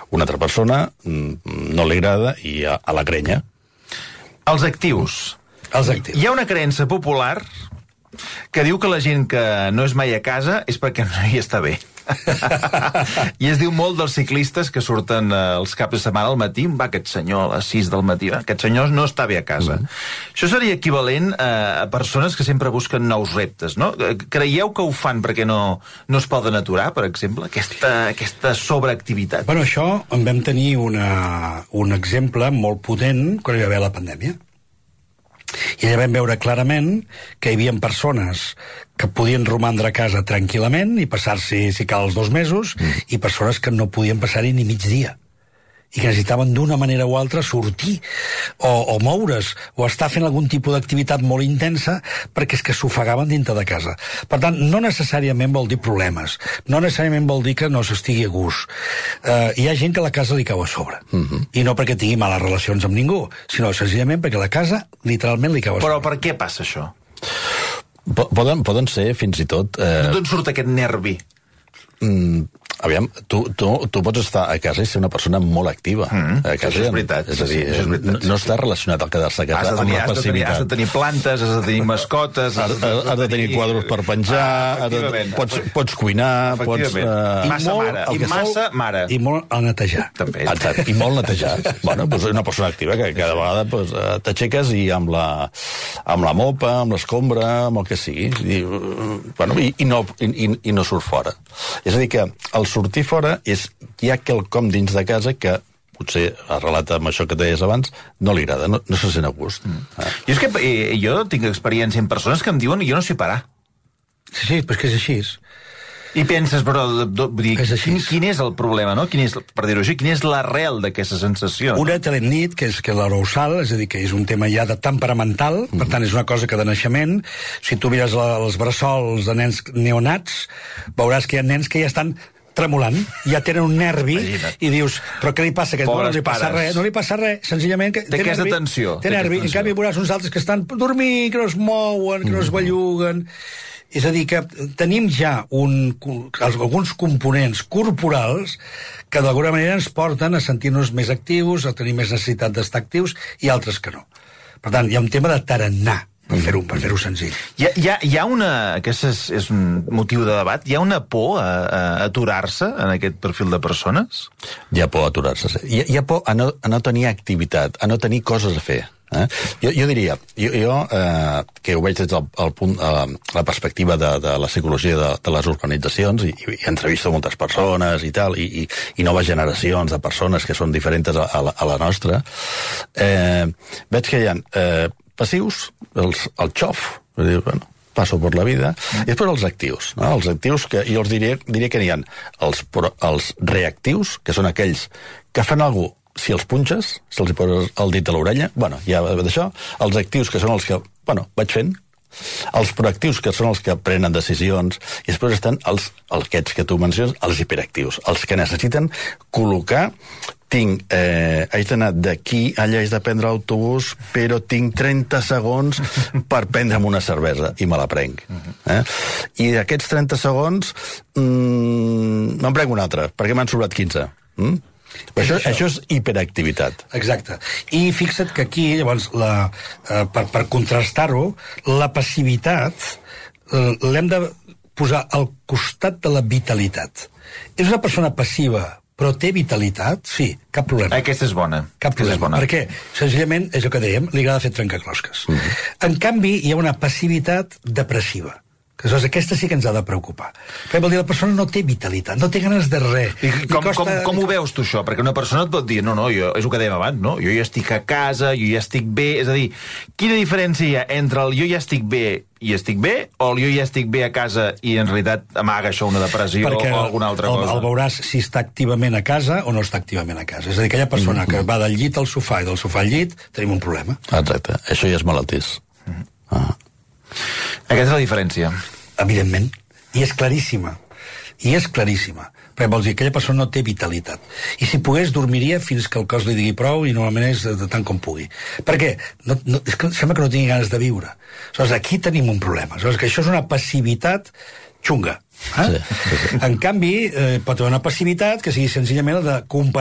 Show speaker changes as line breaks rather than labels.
una altra persona no li agrada i a la grenya.
Els actius. Hi ha una creença popular que diu que la gent que no és mai a casa és perquè no hi està bé. I es diu molt dels ciclistes que surten els caps de setmana al matí. Va, aquest senyor a les 6 del matí, aquest senyor no està bé a casa. Això seria equivalent a persones que sempre busquen nous reptes, no? Creieu que ho fan perquè no es poden aturar, per exemple, aquesta sobreactivitat?
Bueno, això en vam tenir un exemple molt potent quan hi va haver la pandèmia. I allà vam veure clarament que hi havia persones que podien romandre a casa tranquil·lament i passar-s'hi, si cal, els 2 mesos, i persones que no podien passar-hi ni migdia. I que necessitaven d'una manera o altra sortir, o moure's, o estar fent algun tipus d'activitat molt intensa, perquè és que s'ofegaven dintre de casa. Per tant, no necessàriament vol dir problemes, no necessàriament vol dir que no s'estigui a gust. Hi ha gent que la casa li cau a sobre, i no perquè tingui males relacions amb ningú, sinó senzillament perquè la casa literalment li cau a sobre.
Però per què passa això?
Poden ser, fins i tot...
D'on surt aquest nervi?
Aviam, tu pots estar a casa i ser una persona molt activa. A casa,
això és veritat.
És a dir, no està relacionat al quedar-se a casa amb la passivitat.
Has de tenir plantes, has de tenir mascotes...
Has de tenir quadros per penjar, pots cuinar...
Massa mare.
I molt a netejar.
També.
Exacte, i molt netejar. Bueno, una persona activa que cada vegada t'aixeques i amb la mopa, amb l'escombra, amb el que sigui. I no surt fora. És a dir, que el sortir fora hi ha quelcom dins de casa que potser, arrelat amb això que deies abans, no li agrada, no se sent a gust.
Jo és que jo tinc experiència en persones que em diuen jo no sé parar.
Sí, però és que és així.
I penses, però, quin és el problema, no? Per dir-ho així, quina és l'arrel d'aquesta sensació?
Una té nit, que és que l'arousal, és a dir, que és un tema ja de temperamental, per tant, és una cosa que de naixement, si tu mires els bressols de nens neonats, veuràs que hi ha nens que ja estan tremolant, ja tenen un nervi i dius, però què li passa? No li passa res, senzillament té
aquesta tensió.
Té nervi, en canvi veuràs uns altres que estan dormint, que no es mouen, que no es belluguen. És a dir, que tenim ja alguns components corporals que d'alguna manera ens porten a sentir-nos més actius, a tenir més necessitat d'estar actius, i altres que no. Per tant, hi ha un tema de tarannà, per fer-ho senzill.
Hi ha una... Aquest és un motiu de debat. Hi ha una por a aturar-se en aquest perfil de persones?
Hi ha por a aturar-se. Hi ha por a no tenir activitat, a no tenir coses a fer. Jo diria, que ho veig des del punt, la perspectiva de la psicologia de les organitzacions, i entrevisto moltes persones i tal, i noves generacions de persones que són diferents a la nostra, veig que hi ha passius, el xof, passo per la vida, i després els actius. Els actius, que jo els diria que n'hi ha els reactius, que són aquells que fan alguna cosa. Si els punxes, si els poses el dit a l'orella, ja d'això, els actius, que són els que, vaig fent, els proactius, que són els que prenen decisions, i després estan aquests que tu menciones, els hiperactius, els que necessiten col·locar, haig d'anar d'aquí, allà haig de prendre l'autobús, però tinc 30 segons per prendre'm una cervesa, i me la prenc. I d'aquests 30 segons, me'n prenc una altra, perquè m'han sobrat 15. Això és hiperactivitat.
Exacte. I fixa't que aquí, llavors, per contrastar-ho, la passivitat l'hem de posar al costat de la vitalitat. És una persona passiva, però té vitalitat? Sí, cap problema.
Aquesta és bona.
Cap problema. Perquè, senzillament, és el que dèiem, li agrada fer trencaclosques. En canvi, hi ha una passivitat depressiva. Aquesta sí que ens ha de preocupar. Perquè vol dir, la persona no té vitalitat, no té ganes de res.
Com ho veus tu, això? Perquè una persona et pot dir, no, és el que dèiem abans, no? Jo ja estic a casa, jo ja estic bé. És a dir, quina diferència hi ha entre el jo ja estic bé i estic bé, o el jo ja estic bé a casa i en realitat amaga això una depressió o alguna altra cosa?
El veuràs si està activament a casa o no està activament a casa. És a dir, aquella persona que va del llit al sofà i del sofà al llit, tenim un problema.
Exacte. Això ja és malaltís.
Aquesta és la diferència.
Evidentment. I és claríssima. Perquè vols dir, aquella persona no té vitalitat. I si pogués, dormiria fins que el cos li digui prou, i normalment és de tant com pugui. Per què? És que sembla que no tingui ganes de viure. Aleshores, aquí tenim un problema. Aleshores, que això és una passivitat xunga. En canvi, pot haver una passivitat que sigui senzillament la de